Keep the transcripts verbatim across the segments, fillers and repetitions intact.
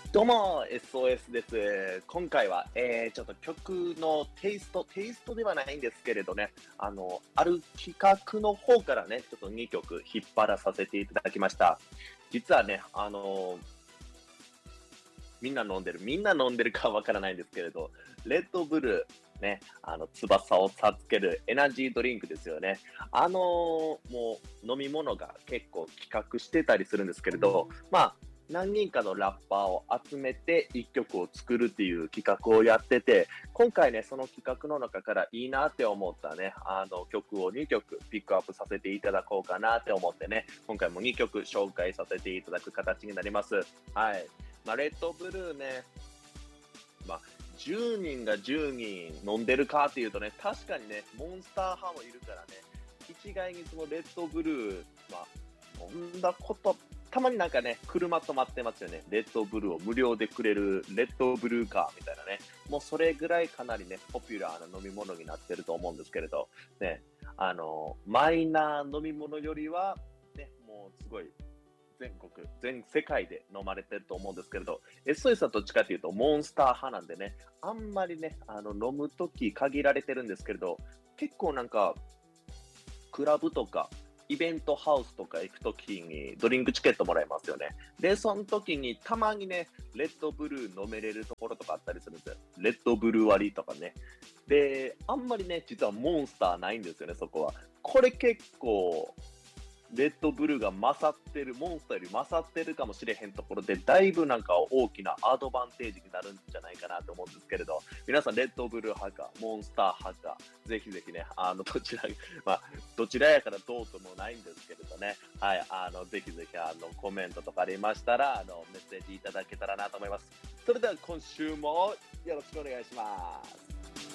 どうも エスオーエス です。今回は、えー、ちょっと曲のテイスト、テイストではないんですけれどね、あの、ある企画の方からね、ちょっとにきょく引っ張らさせていただきました。実はね、あのみんな飲んでる、みんな飲んでるかわからないんですけれど、レッドブルー、ね、あの、翼を授けるエナジードリンクですよね。あのーもう飲み物が結構企画してたりするんですけれど、まあ、何人かのラッパーを集めていっきょくを作るっていう企画をやってて、今回ね、その企画の中からいいなって思ったね、あの曲をにきょくピックアップさせていただこうかなって思ってね、今回もにきょく紹介させていただく形になります。はい。まあ、レッドブルーね、まあ、じゅうにんがじゅうにん飲んでるかっていうとね、確かにね、モンスター派もいるからね、一概にそのレッドブルー、まあ、飲んだこと、たまになんかね、車止まってますよね。レッドブルーを無料でくれるレッドブルーカーみたいなね。もうそれぐらいかなりね、ポピュラーな飲み物になってると思うんですけれど、ね、あの、マイナー飲み物よりは、ね、もうすごい、全国、全世界で飲まれてると思うんですけれど、エスオーエス はどっちかというとモンスター派なんでね、あんまりね、あの、飲むとき限られてるんですけれど、結構なんか、クラブとか、イベントハウスとか行くときにドリンクチケットもらえますよね。で、その時にたまにね、レッドブルー飲めれるところとかあったりするんですよ。レッドブルー割りとかね。で、あんまりね、実はモンスターないんですよね、そこは。これ結構、レッドブルーが勝ってる、モンスターより勝ってるかもしれへんところで、だいぶなんか大きなアドバンテージになるんじゃないかなと思うんですけれど、皆さんレッドブルー派か、モンスター派か、ぜひぜひね、あの、どちら、まあ、どちらやからどうともないんですけれどね、はい、あの、ぜひぜひ、あの、コメントとかありましたら、あの、メッセージいただけたらなと思います。それでは今週もよろしくお願いします。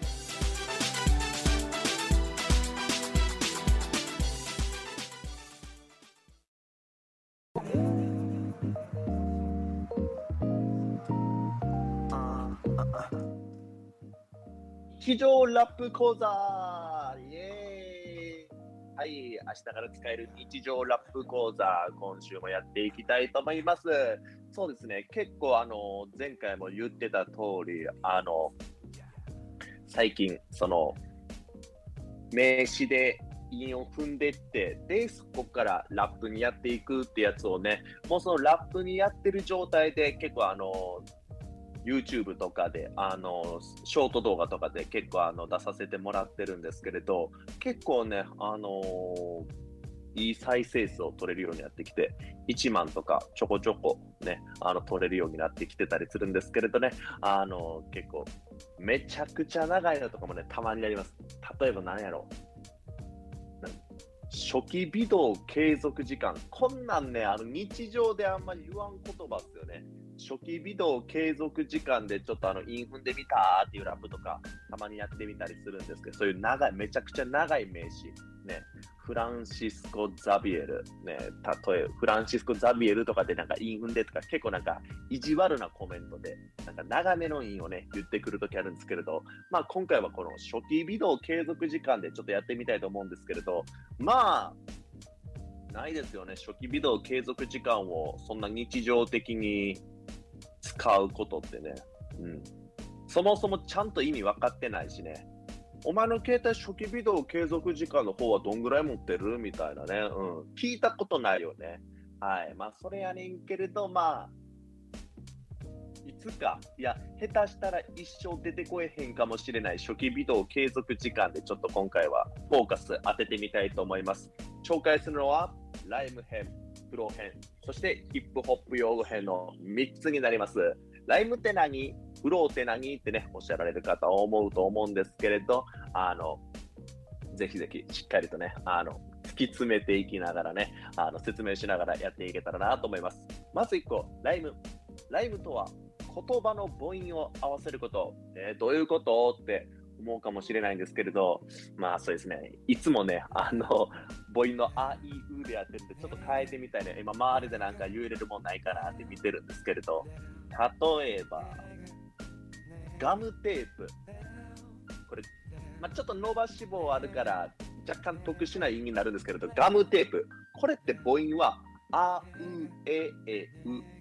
日常ラップ講座イエーイはい、明日から使える日常ラップ講座、今週もやっていきたいと思います。そうですね、結構あの、前回も言ってた通り、あの、最近、その、名詞で韻を踏んでって、で、そこからラップにやっていくってやつをね、もうそのラップにやってる状態で結構あの、YouTube とかで、あの、ショート動画とかで結構あの出させてもらってるんですけれど、結構ね、あのーいい再生数を取れるようになってきて、いちまんとかちょこちょこね、あの、取れるようになってきてたりするんですけれどね、あの、結構、めちゃくちゃ長いのとかもね、たまにあります。例えば何やろなん初期微動継続時間。こんなんね、あの、日常であんまり言わん言葉っすよね。初期微動継続時間でちょっとあの、インフンでみたーっていうラップとか、たまにやってみたりするんですけど、そういう長い、めちゃくちゃ長い名詞。ね、フランシスコ・ザビエル。ね、例え、フランシスコ・ザビエルとかでなんかインフンでとか、結構なんか、意地悪なコメントで、なんか長めのインをね、言ってくるときあるんですけれど、まあ今回はこの初期微動継続時間でちょっとやってみたいと思うんですけれど、まあ、ないですよね。初期微動継続時間をそんな日常的に使うことってね。うん。そもそもちゃんと意味分かってないしね。お前の携帯初期微動継続時間の方はどんぐらい持ってるみたいなね。うん。聞いたことないよね。はい。まあ、それやねんけれど、まあ、いつか、いや、下手したら一生出てこえへんかもしれない初期微動継続時間でちょっと今回はフォーカス当ててみたいと思います。紹介するのは、ライム編、プロ編、そしてヒップホップ用語編のみっつになります。ライムって何？フローって何ってね、おっしゃられる方は思うと思うんですけれど、あの、ぜひぜひしっかりとね、あの、突き詰めていきながらね、あの、説明しながらやっていけたらなと思います。まずいっこ、ライム。ライムとは言葉の母音を合わせること。えー、どういうことって思うかもしれないんですけれど、まあそうですね。いつもね、あの、母音のあ、い、うでやってるんで、ちょっと変えてみたいね。今、周りでなんか言えれるもんないかなって見てるんですけれど、例えば、ガムテープ。これ、まあ、ちょっと伸ばし棒あるから、若干特殊な意味になるんですけれど、ガムテープ。これって母音は、あ、う、え、え、う。ね。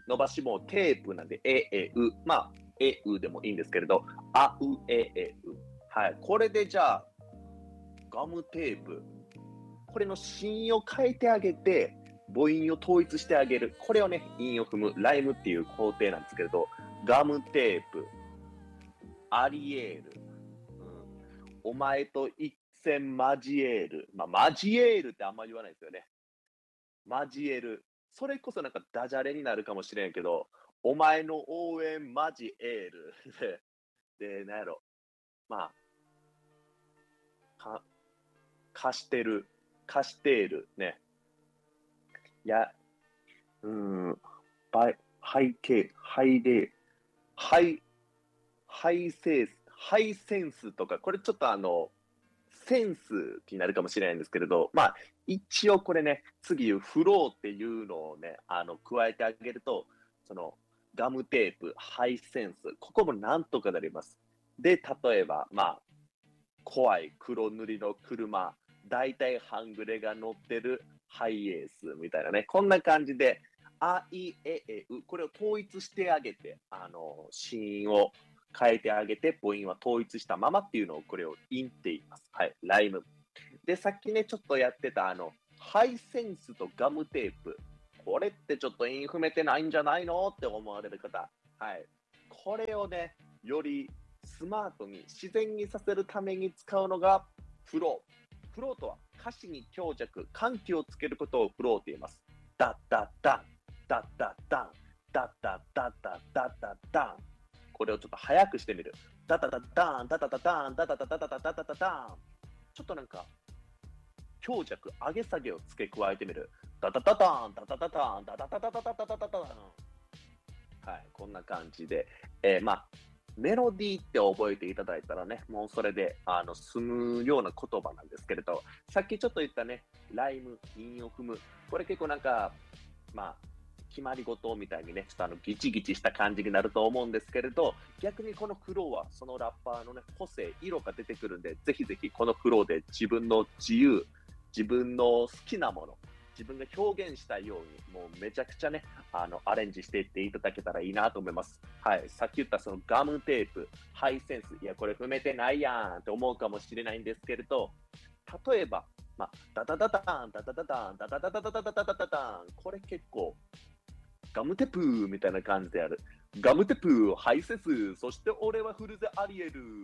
伸ばし棒テープなんで、え、え、う。まあ、え、うでもいいんですけれど、あ、う、え、え、う。はい。これでじゃあ、ガムテープ。これの子音を変えてあげて、母音を統一してあげる。これをね、韻を踏む、ライムっていう工程なんですけれど、ガムテープ、アリエール、うん、お前と一戦交える。まあ、交えるってあんま言わないですよね。交える。それこそなんかダジャレになるかもしれんけど、お前の応援交える。で、でなんやろ。まあ、か、貸してる。貸している。ね。いや、うーん、バイ、背景、背霊、ハイ、ハイセンス、ハイセンスとか、これちょっとあの、センスになるかもしれないんですけれど、まあ、一応これね、次言うフローっていうのをね、あの、加えてあげると、その、ガムテープ、ハイセンス、ここもなんとかなります。で、例えば、まあ、怖い黒塗りの車、大体半グレが乗ってるハイエースみたいなね、こんな感じで、あいええう、これを統一してあげて、あの、子音を変えてあげて、母音は統一したままっていうのを、これを韻って言います。はい、ライム。で、さっきね、ちょっとやってた、あの、ハイセンスとガムテープ。これってちょっと韻踏めてないんじゃないのって思われる方。はい。これをね、よりスマートに自然にさせるために使うのがフロー。フローとは歌詞に強弱、緩急をつけることをフローと言います。ダッダッダン、ダッダッダン、ダッダッダッダッダッダッダン。これをちょっと早くしてみる。ダダダッダン、ダダダダン、ダダダダダダダダダダン。ちょっとなんか強弱、上げ下げを付け加えてみる。ダダダダン、ダダダダン、ダダダダダダダダダダン。はい、こんな感じで、えー、まあ、メロディーって覚えていただいたらね、もうそれであの済むような言葉なんですけれど、さっきちょっと言ったね、ライム、韻を踏む、これ結構なんか、まあ、決まり事みたいにね、ちょっとあのギチギチした感じになると思うんですけれど、逆にこのフローはそのラッパーのね、個性、色が出てくるんで、ぜひぜひこのフローで自分の自由、自分の好きなもの、自分が表現したいように、もうめちゃくちゃね、あの、アレンジしていっていただけたらいいなと思います。はい。さっき言ったそのガムテープ、ハイセンス、いや、これ踏めてないやんって思うかもしれないんですけれど、例えば、まあ、ダダダダン、ダダダダン、ダダダダダダダダダダダン、これ結構、ガムテープみたいな感じである。ガムテープ、ハイセンス、そして俺はフルゼアリエル。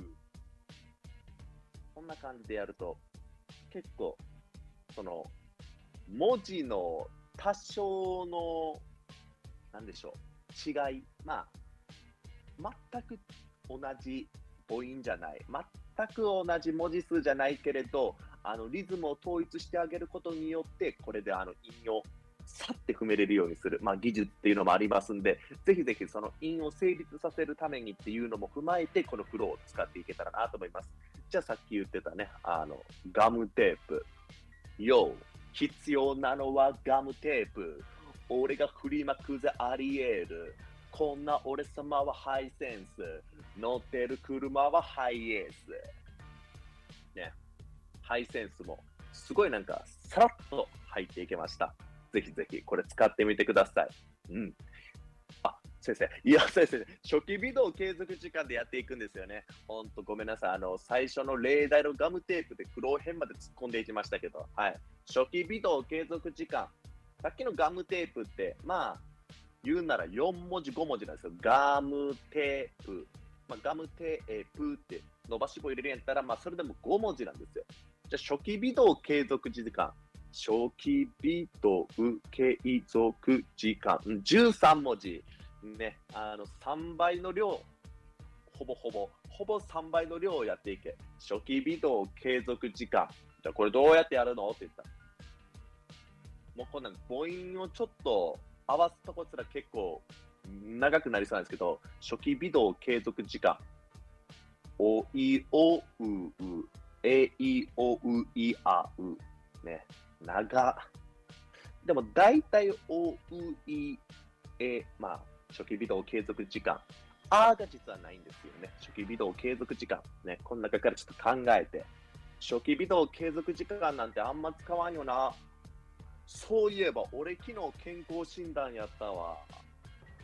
こんな感じでやると、結構、その、文字の多少の、なんでしょう、違い、まあ、全く同じ母音じゃない、全く同じ文字数じゃないけれど、あのリズムを統一してあげることによって、これであの韻をさって踏めれるようにする、まあ、技術っていうのもありますんで、ぜひぜひその韻を成立させるためにっていうのも踏まえて、このフローを使っていけたらなと思います。じゃあさっき言ってたね、あのガムテープ、よ必要なのはガムテープ。俺が振りまくぜありえる。こんな俺様はハイセンス。乗ってる車はハイエース。ね。ハイセンスもすごいなんかさらっと入っていけました。ぜひぜひこれ使ってみてください。うん。あ、先生。いや、先生、初期微動継続時間でやっていくんですよね。ほんとごめんなさい。あの、最初の例題のガムテープで苦労編まで突っ込んでいきましたけど、はい。初期微動継続時間。さっきのガムテープって、まあ、言うならよん文字、ご文字なんですよ。ガムテープ。まあ、ガムテープって伸ばし棒入れるんやったら、まあ、それでもご文字なんですよ。じゃあ、初期微動継続時間。初期微動継続時間。じゅうさん文字。ね、あの、さんばいの量。ほぼほぼ、ほぼさんばいの量をやっていけ。初期微動継続時間。じゃあ、これどうやってやるのって言ったら。もうこんなん母音をちょっと合わすとこすら結構長くなりそうなんですけど、初期微動継続時間。おいおうう、えいおういあう。ね、長。でも大体おういえ、まあ、初期微動継続時間。あーが実はないんですよね。初期微動継続時間。ね、この中からちょっと考えて。初期微動継続時間なんてあんま使わんよな。そういえば、俺昨日健康診断やったわ。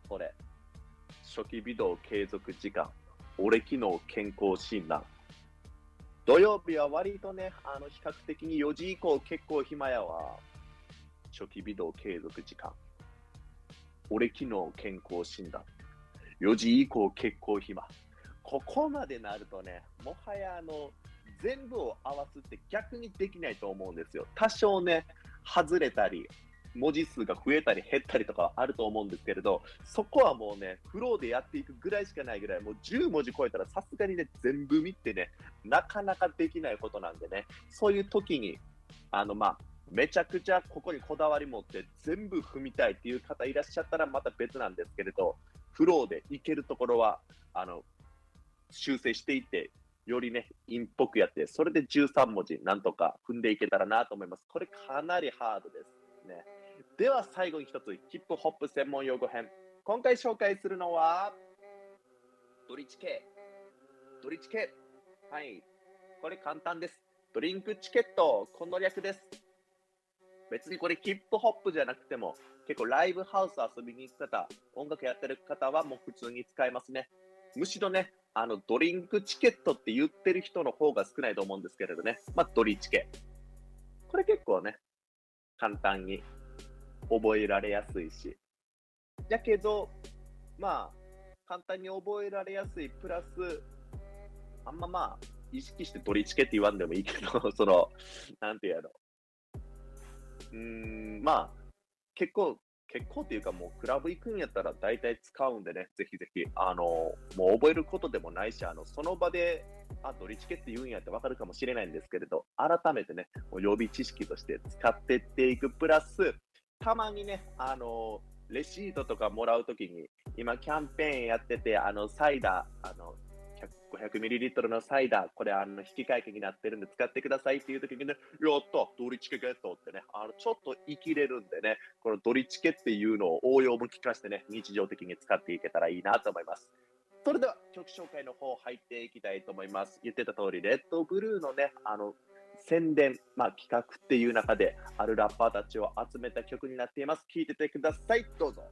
それ。初期微動継続時間。俺機能健康診断。土曜日は割とね、あの比較的によじ以降結構暇やわ。初期微動継続時間。俺機能健康診断。よじ以降結構暇。ここまでなるとね、もはやあの、全部を合わすって逆にできないと思うんですよ。多少ね、外れたり、文字数が増えたり減ったりとかあると思うんですけれど、そこはもうね、フローでやっていくぐらいしかないぐらい、もうじゅう文字超えたらさすがにね、全部見てね、なかなかできないことなんでね、そういう時に、あの、まあ、めちゃくちゃここにこだわり持って全部踏みたいっていう方いらっしゃったらまた別なんですけれど、フローでいけるところは、あの、修正していって、よりね、陰っぽくやって、それでじゅうさん文字なんとか踏んでいけたらなと思います。これかなりハードですね。では最後に一つ、ヒップホップ専門用語編。今回紹介するのは、ドリチケ。ドリチケ。はい。これ簡単です。ドリンクチケット。この略です。別にこれヒップホップじゃなくても、結構ライブハウス遊びに行く方、音楽やってる方はもう普通に使えますね。むしろね、あのドリンクチケットって言ってる人の方が少ないと思うんですけれどね。まあ、ドリチケ。これ結構ね、簡単に覚えられやすいし。だけど、まあ、簡単に覚えられやすいプラス、あんままあ、意識してドリチケって言わんでもいいけど、その、なんていうやろ。うーん、まあ、結構、結構っていうかもうクラブ行くんやったら大体使うんでね、ぜひぜひ、あの、もう覚えることでもないし、あの、その場で、あ、ドリチケって言うんやってわかるかもしれないんですけれど、改めてね、もう予備知識として使ってっていくプラス、たまにね、あの、レシートとかもらうときに、今キャンペーンやってて、あの、サイダー、あの、ごひゃくミリリットル のサイダー、これあの引換券になってるんで使ってくださいっていう時にね、やった、ドリチケゲットってね、あのちょっと生きれるんでね、このドリチケっていうのを応用も聞かせてね、日常的に使っていけたらいいなと思います。それでは曲紹介の方入っていきたいと思います。言ってた通り、レッドブルーのね、あの宣伝、まあ、企画っていう中であるラッパーたちを集めた曲になっています。聴いててください。どうぞ。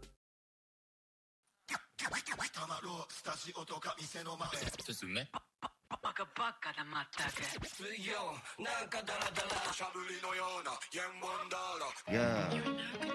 たまろうスタジオとか店の前ですね。 バカバカだまったく水曜なんかダラダラしゃぶりのようなゲンボンダーラ